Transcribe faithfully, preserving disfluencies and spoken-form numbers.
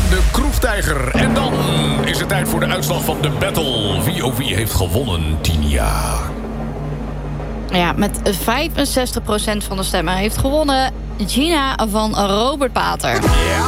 de Kroegtijger. En dan is het tijd voor de uitslag van de battle. Wie of wie heeft gewonnen, Tinia? Ja, met vijfenzestig procent van de stemmen heeft gewonnen Gina van Robert Pater. Ja.